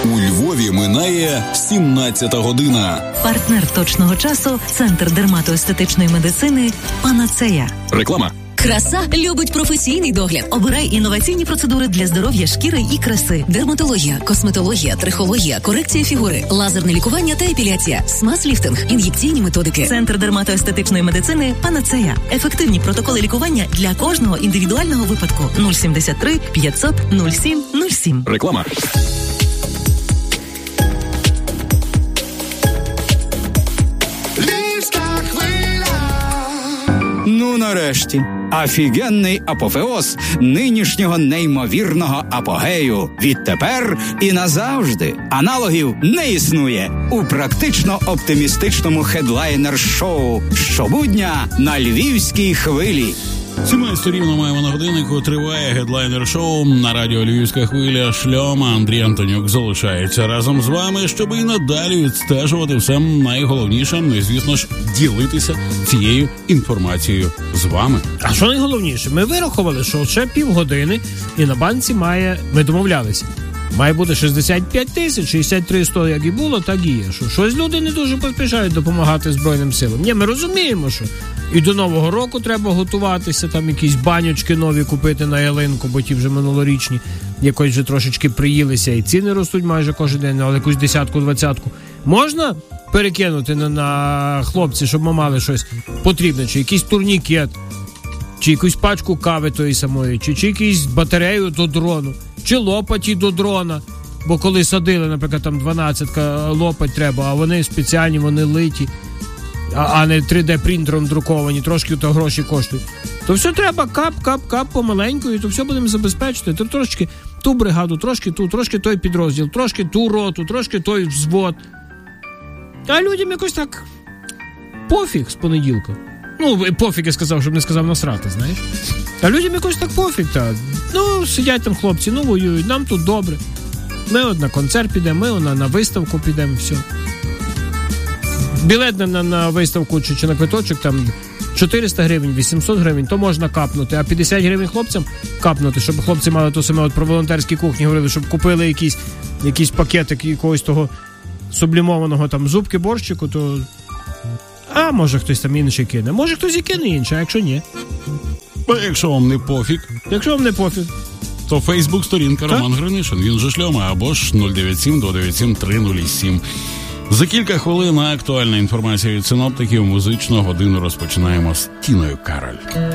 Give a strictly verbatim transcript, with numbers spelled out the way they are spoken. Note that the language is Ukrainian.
У Львові минає сімнадцята година. Партнер точного часу – Центр дерматоестетичної медицини «Панацея». Реклама. Краса любить професійний догляд. Обирай інноваційні процедури для здоров'я шкіри і краси. Дерматологія, косметологія, трихологія, корекція фігури, лазерне лікування та епіляція, смаз-ліфтинг, ін'єкційні методики. Центр дерматоестетичної медицини «Панацея». Ефективні протоколи лікування для кожного індивідуального випадку. нуль сімдесят три п'ятсот нуль сім нуль сім. Реклама. Ну, нарешті, офігенний апофеоз нинішнього неймовірного апогею. Відтепер і назавжди аналогів не існує у практично оптимістичному хедлайнер-шоу щобудня на Львівській хвилі. сімнадцята рівно маємо на годиннику. Триває гедлайнер-шоу на радіо «Львівська хвиля». Шльома Андрій Антонюк залишається разом з вами, щоб і надалі відстежувати все найголовніше, ну і, звісно ж, ділитися цією інформацією з вами. А що найголовніше? Ми вирахували, що ще півгодини і на банці має, ми домовлялися, має бути шістдесят п'ять тисяч, шістдесят три сто, як і було, так і є. Що щось люди не дуже поспішають допомагати Збройним силам. Ні, ми розуміємо, що і до Нового року треба готуватися, там якісь банючки нові купити на ялинку, бо ті вже минулорічні якось вже трошечки приїлися, і ціни ростуть майже кожен день, але якусь десятку-двадцятку можна перекинути на, на хлопці, щоб ми мали щось потрібне, чи якийсь турнікет, чи якусь пачку кави тої самої, чи, чи якусь батарею до дрону, чи лопаті до дрона. Бо коли садили, наприклад, там дванадцятка лопать треба, а вони спеціальні, вони литі, а, а не три де-принтером друковані, трошки то гроші коштують. То все треба кап-кап-кап помаленьку, і то все будемо забезпечити. То трошки ту бригаду, трошки ту, трошки той підрозділ, трошки ту роту, трошки той взвод. А людям якось так пофіг з понеділка. Ну, пофіг я сказав, щоб не сказав насрати, знаєш. А людям якось так пофіг, та. Ну, сидять там хлопці, ну воюють, нам тут добре. Ми от на концерт підемо, ми от на, на виставку підемо, все. Білет на, на виставку чи, чи на квиточок там чотириста гривень, вісімсот гривень, то можна капнути, а п'ятдесят гривень хлопцям капнути, щоб хлопці мали то саме, от про волонтерські кухні говорили, щоб купили якийсь, якийсь пакетик якогось того сублімованого там зубки борщику, то... А може хтось там інший кине, може хтось і кине інший, а якщо ні? А якщо вам не пофіг? Якщо вам не пофіг. То Фейсбук-сторінка Роман Гринишин, він же Шльома, або ж нуль дев'ять сім два дев'ять сім три нуль сім. За кілька хвилин актуальна інформація від синоптиків. Музичну годину розпочинаємо з Тіною Кароль.